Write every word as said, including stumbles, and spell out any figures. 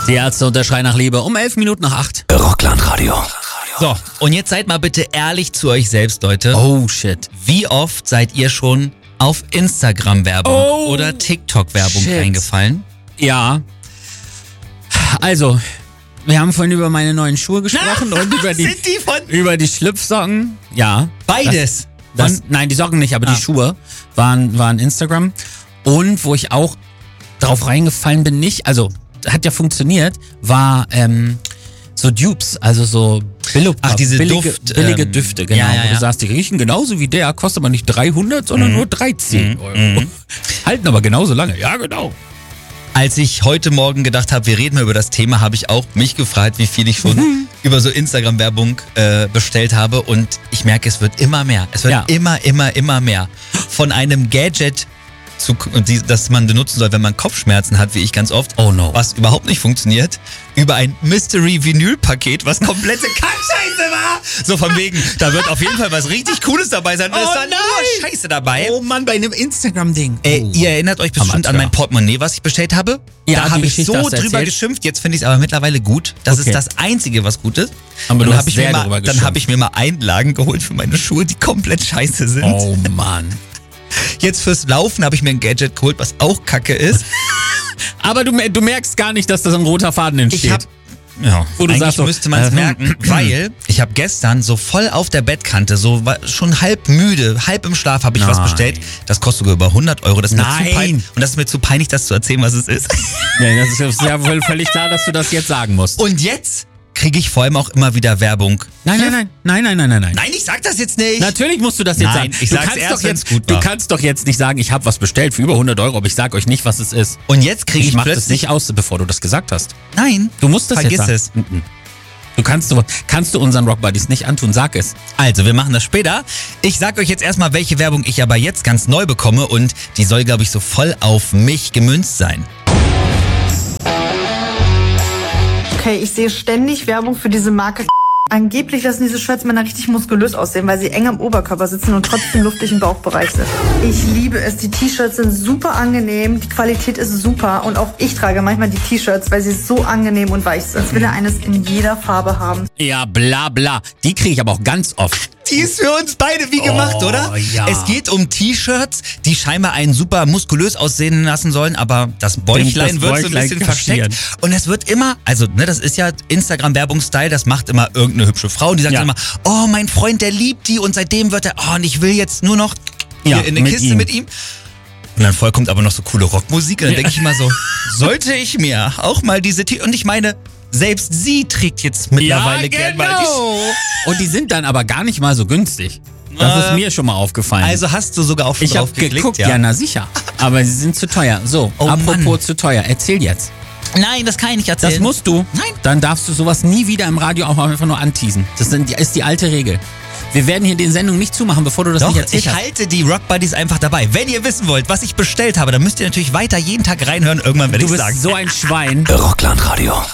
Die Ärzte und der Schrei nach Liebe um elf Minuten nach acht. Rockland-Radio. So, und jetzt seid mal bitte ehrlich zu euch selbst, Leute. Oh shit. Wie oft seid ihr schon auf Instagram-Werbung Oh, oder TikTok-Werbung shit. reingefallen? Ja. Also, wir haben vorhin über meine neuen Schuhe gesprochen und über die, Sind die von... über die Schlüpfsocken. Ja. Beides. Das, Von- nein, die Socken nicht, aber Ah. die Schuhe waren, waren Instagram. Und wo ich auch drauf reingefallen bin, nicht, also hat ja funktioniert, war ähm, so Dupes, also so Billo- Ach, diese billige, Duft, billige ähm, Düfte, genau. ja, ja, Wo ja. du sagst, die riechen genauso wie der, kostet aber nicht dreihundert, sondern nur dreizehn Euro. Halten aber genauso lange. Ja, genau. Als ich heute Morgen gedacht habe, wir reden mal über das Thema, habe ich auch mich gefragt, wie viel ich schon über so Instagram-Werbung äh, bestellt habe. Und ich merke, es wird immer mehr. Es wird Ja. immer, immer, immer mehr. Von einem Gadget, zu, die, das man benutzen soll, wenn man Kopfschmerzen hat, wie ich ganz oft. Oh no. Was überhaupt nicht funktioniert. Über ein Mystery-Vinyl-Paket, was komplette Kackscheiße war. So von wegen, da wird auf jeden Fall was richtig Cooles dabei sein. Und es Oh war nur Scheiße dabei. Oh Mann, bei einem Instagram-Ding. Ey, Oh. ihr erinnert euch bestimmt Amateur. an mein Portemonnaie, was ich bestellt habe? Ja, da die habe ich Geschichte so hast du drüber erzählt. geschimpft. Jetzt finde ich es aber mittlerweile gut. Das Okay. ist das Einzige, was gut ist. Aber du dann hast habe ich, mir sehr mal- drüber dann geschimpft. hab ich mir mal Einlagen geholt für meine Schuhe, die komplett scheiße sind. Oh Mann. Jetzt fürs Laufen habe ich mir ein Gadget geholt, was auch kacke ist. Aber du, mer- du merkst gar nicht, dass da so ein roter Faden entsteht. Ich habe ja, Wo du eigentlich sagst so, müsste man es äh, merken, weil ich habe gestern so voll auf der Bettkante, so war schon halb müde, halb im Schlaf habe ich was Nein. bestellt. Das kostet sogar über hundert Euro. Das ist mir zu Nein. peinlich. Und das ist mir zu peinlich, das zu erzählen, was es ist. Ja, das ist ja wohl völlig klar, dass du das jetzt sagen musst. Und jetzt kriege ich vor allem auch immer wieder Werbung. Nein, nein, nein, nein, nein, nein, nein, nein. Nein, ich sag das jetzt nicht. Natürlich musst du das jetzt Nein, sagen. ich du sag's kannst erst, doch wenn's jetzt, gut Du war. kannst doch jetzt nicht sagen, ich habe was bestellt für über hundert Euro, aber ich sag euch nicht, was es ist. Und jetzt kriege Ich ich, mach das plötzlich... nicht aus, bevor du das gesagt hast. Nein, Du musst das vergiss jetzt es. sagen. Mhm. Du kannst du kannst du unseren Rock Buddies nicht antun, sag es. Also, wir machen das später. Ich sag euch jetzt erstmal, welche Werbung ich aber jetzt ganz neu bekomme und die soll, glaube ich, so voll auf mich gemünzt sein. Okay, ich sehe ständig Werbung für diese Marke. Angeblich lassen diese Shirts Männer richtig muskulös aussehen, weil sie eng am Oberkörper sitzen und trotzdem luftig im Bauchbereich sind. Ich liebe es. Die T-Shirts sind super angenehm, die Qualität ist super und auch ich trage manchmal die T-Shirts, weil sie so angenehm und weich sind. Ich will eines in jeder Farbe haben. Ja, bla bla. Die kriege ich aber auch ganz oft. Die ist für uns beide wie gemacht, Oh, oder? ja. Es geht um T-Shirts, die scheinbar einen super muskulös aussehen lassen sollen, aber das Bäuchlein Das wird so ein Bäuchlein bisschen kaschieren. versteckt. Und es wird immer, also ne, das ist ja Instagram-Werbung-Style, das macht immer irgendeine hübsche Frau und die sagt Ja. dann immer, oh, mein Freund, der liebt die und seitdem wird er, oh, und ich will jetzt nur noch hier Ja, in eine mit Kiste ihm. mit ihm. Und dann voll kommt aber noch so coole Rockmusik und dann Ja. denke ich immer so, sollte ich mir auch mal diese T- und ich meine, selbst sie trägt jetzt mittlerweile gern mal die Und die sind dann aber gar nicht mal so günstig. Das Äh, ist mir schon mal aufgefallen. Also hast du sogar auch schon ich habe drauf geklickt, geguckt, ja? ja, na sicher. Aber sie sind zu teuer. So, Oh apropos Mann. zu teuer. Erzähl jetzt. Nein, das kann ich nicht erzählen. Das musst du. Nein. Dann darfst du sowas nie wieder im Radio auch einfach nur anteasen. Das sind- ist die alte Regel. Wir werden hier die Sendung nicht zumachen, bevor du das Doch, nicht erzählt ich hast. halte die Rock Buddies einfach dabei. Wenn ihr wissen wollt, was ich bestellt habe, dann müsst ihr natürlich weiter jeden Tag reinhören. Irgendwann werde Du ich bist sagen. so ein Schwein. Rockland-Radio.